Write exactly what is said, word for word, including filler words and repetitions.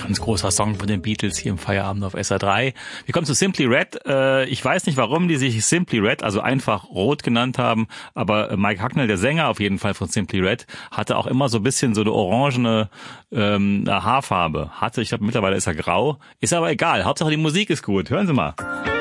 Ganz großer Song von den Beatles hier im Feierabend auf S R drei. Wir kommen zu Simply Red. Ich weiß nicht, warum die sich Simply Red, also einfach Rot genannt haben, aber Mike Hucknall, der Sänger auf jeden Fall von Simply Red, hatte auch immer so ein bisschen so eine orangene ähm, Haarfarbe. Hatte, ich glaube mittlerweile ist er grau. Ist aber egal, Hauptsache die Musik ist gut. Hören Sie mal.